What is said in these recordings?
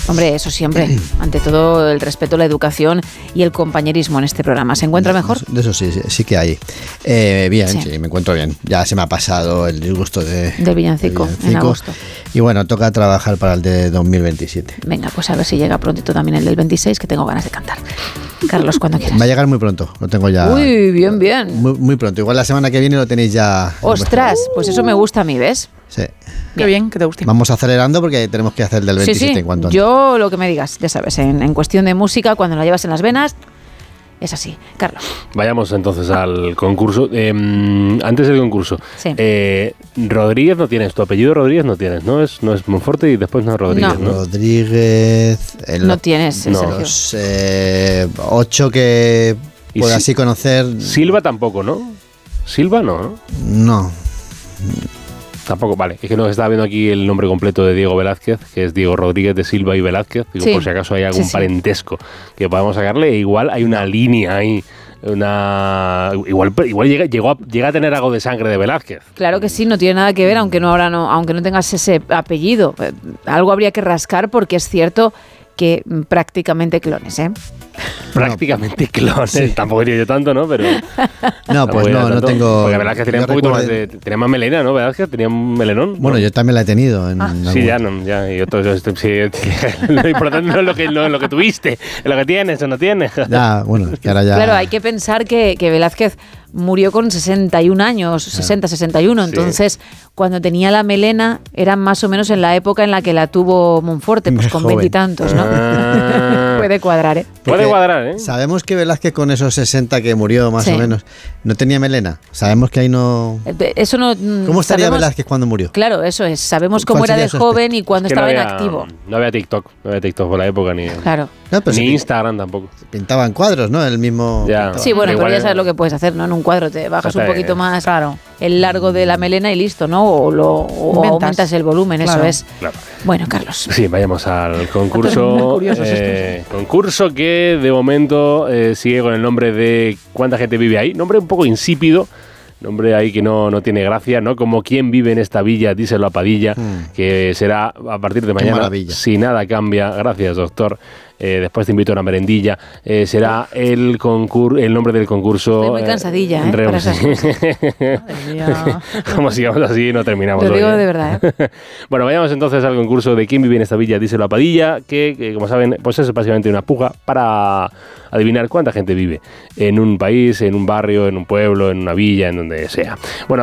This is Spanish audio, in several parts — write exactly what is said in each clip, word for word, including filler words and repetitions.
Hombre, eso siempre. Ante todo, el respeto, la educación y el compañerismo en este programa. ¿Se encuentra mejor? De eso sí, sí, sí que hay. Eh, bien, sí. Sí. sí, me encuentro bien. Ya se me ha pasado el disgusto de, Del villancico, del en agosto. Y bueno, toca trabajar para el de dos mil veintisiete. Venga, pues a ver si llega prontito también el del veintiséis, que tengo ganas de cantar. Carlos, cuando quieras. Va a llegar muy pronto, lo tengo ya. Uy, bien, bien. Muy, muy pronto. Igual la semana que viene lo tenéis ya. Ostras, pues eso me gusta a mí, ¿ves? Sí. Qué bien, que te guste. Vamos acelerando porque tenemos que hacer el del veintisiete Sí, sí. en cuanto antes. Yo lo que me digas, ya sabes, en, en cuestión de música, cuando la llevas en las venas, es así. Carlos. Vayamos entonces al concurso. Eh, antes del concurso, Sí. eh, Rodríguez no tienes, tu apellido Rodríguez no tienes, ¿no? Es, no es Monforte y después no es Rodríguez, No. ¿no? Rodríguez. el- No tienes, No. Sergio. Los eh, ocho que Y puedo si- así conocer. Silva tampoco, ¿no? Silva no, ¿no? No. Tampoco, vale. Es que no estaba viendo aquí el nombre completo de Diego Velázquez, que es Diego Rodríguez de Silva y Velázquez. Digo, Sí. por si acaso hay algún Sí, sí. parentesco que podamos sacarle. E igual hay una línea ahí. Una igual igual llega, llegó a, llega a tener algo de sangre de Velázquez. Claro que sí, no tiene nada que ver, aunque no ahora no, aunque no tengas ese apellido. Eh, Algo habría que rascar porque es cierto que mm, prácticamente clones, ¿eh? Prácticamente clones. Tampoco diría yo tanto, ¿no? Pero No, pues tampoco diría no, no tanto. tengo. Porque Velázquez tenía yo un poquito más recuerdo- de, tenía más melena, ¿no? Velázquez tenía un melenón. Bueno, ¿no? yo también la he tenido. En Sí, algún- ya, no, ya. Y otros, esto- sí, lo importante no es lo que, no es lo que tuviste, es lo que tienes o no tienes. Ya, bueno, que ahora ya. Claro, hay que pensar que, que Velázquez murió con sesenta y un años, sesenta, sesenta y uno, Sí. entonces cuando tenía la melena era más o menos en la época en la que la tuvo Monforte, pues Más con joven. veintitantos, ¿no? Ah. Puede cuadrar, ¿eh? Puede Porque cuadrar, ¿eh? Sabemos que Velázquez con esos sesenta que murió más Sí. o menos, no tenía melena. Sabemos que ahí no. Eh, Eso no. mm, ¿Cómo estaría sabemos- Velázquez cuando murió? Claro, eso es. Sabemos cómo ¿Cuál era de sería su joven y cuándo Es que estaba no en había- activo. No había TikTok, no había TikTok por la época ni, Claro. No, pero ni se pin- Instagram tampoco. pintaban cuadros, ¿no? El mismo. Ya. pintaba. Sí, bueno, Igual pero ya es- sabes lo que puedes hacer, ¿no? En un cuadro te bajas un Está, poquito eh, más Claro. el largo de la melena y listo, ¿no? O, lo, o Inventas. aumentas el volumen, Claro. eso es. Claro. Bueno, Carlos. Sí, vayamos al Muy concurso. curiosos eh, concurso que de momento eh, sigue con el nombre de ¿cuánta gente vive ahí? Nombre un poco insípido. Nombre ahí que no, no tiene gracia, ¿no? Como ¿quién vive en esta villa? Díselo a Padilla, Hmm. que será a partir de Qué mañana, maravilla. si nada cambia. Gracias, doctor. Eh, después te invito a una merendilla. Eh, será el concur el nombre del concurso. Estoy muy cansadilla, ¿eh? re- Para esas Madre mía. Como sigamos así, no terminamos. Lo hoy, digo ¿eh? de verdad, ¿eh? Bueno, vayamos entonces al concurso de quién vive en esta villa, díselo a Padilla, que, que, como saben, pues es básicamente una puja para adivinar cuánta gente vive en un país, en un barrio, en un pueblo, en una villa, en donde sea. Bueno,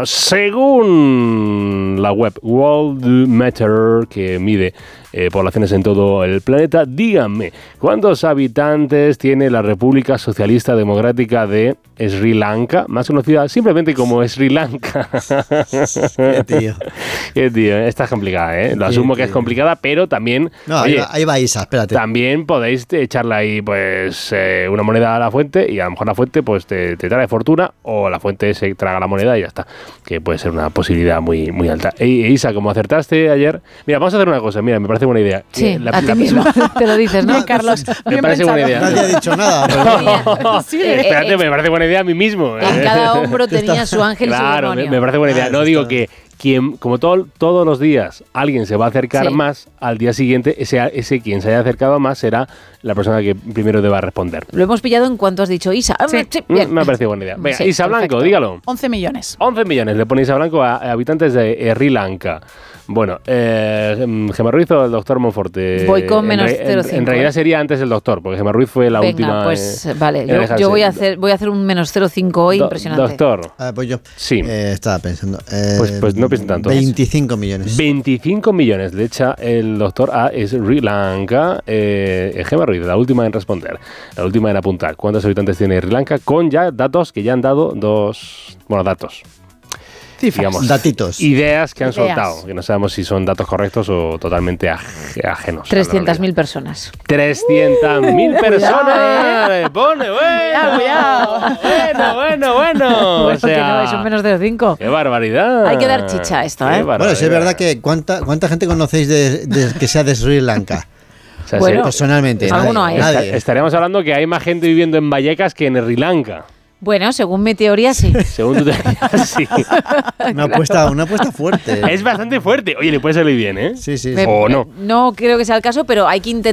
según la web Worldmeter, que mide eh, poblaciones en todo el planeta, díganme, ¿cuántos habitantes tiene la República Socialista Democrática de Sri Lanka, más conocida simplemente como Sri Lanka? Qué tío. Qué tío, esta es complicada, ¿eh? Lo Qué asumo que es tío. complicada, pero también, No, ahí, oye, va, ahí va Isa, espérate. también podéis echarle ahí, pues, eh, una moneda a la fuente y a lo mejor la fuente, pues, te, te trae fortuna o la fuente se traga la moneda y ya está. Que puede ser una posibilidad muy, muy alta. E, Isa, como acertaste ayer, mira, vamos a hacer una cosa, mira, me parece buena idea. Sí, Eh, la- a ti la- mismo te lo dices, ¿no? Bien, Carlos. Me Bien parece buena pensado. idea. Nadie ha dicho nada. pero- Sí, Eh, Espérate, eh, me parece buena idea a mí mismo. En ¿eh? cada hombro tenía su ángel y su Claro, me, demonio. me parece buena idea. Ah, No eso digo está- que quien, como todo- todos los días alguien se va a acercar Sí. más, al día siguiente ese, ese quien se haya acercado más será la persona que primero deba responder. Lo hemos pillado en cuanto has dicho Isa. Ah, Sí. sí, Mm, bien. Me ha parecido buena idea. Venga, Sí, Isa perfecto. Blanco, dígalo. once millones. once millones le pone Isa Blanco a, a habitantes de Sri Lanka. Bueno, eh, Gemma Ruiz o el doctor Monforte. Voy con En menos re- cero coma En, cinco, en realidad ¿eh? sería antes el doctor, porque Gemma Ruiz fue la Venga, última. pues eh, vale, en yo, alejarse. yo voy a hacer voy a hacer un menos cero coma cinco hoy, Do- impresionante. Doctor, Ah, pues yo. Sí. Eh, estaba pensando. eh, Pues- pues no piensen tanto. veinticinco millones. veinticinco millones le echa el doctor a Sri Lanka. Eh, Gemma Ruiz, la última en responder, la última en apuntar. ¿Cuántos habitantes tiene Sri Lanka? Con ya datos que ya han dado dos. Bueno, datos. Cifras. Digamos, Datitos. ideas que han Ideas. soltado, que no sabemos si son datos correctos o totalmente aj- ajenos. trescientas mil personas. trescientas mil personas. eh. Le pone, bueno, Cuidado, bueno, bueno, bueno. Bueno, O sea, que no, es un menos cero coma cinco. qué barbaridad. Hay que dar chicha a esto, Qué ¿eh? Bueno, sí es barbaridad. verdad que ¿cuánta, cuánta gente conocéis de, de- que sea de Sri Lanka? O sea, Bueno, se- Personalmente. alguno nadie, hay. nadie. estaríamos hablando que hay más gente viviendo en Vallecas que en Sri Lanka. Bueno, según mi teoría, sí. Según tu teoría, sí. Una apuesta, una apuesta fuerte. Es bastante fuerte. Oye, le puede salir bien, ¿eh? Sí, sí, sí. Me- O no. No creo que sea el caso, pero hay que intentar.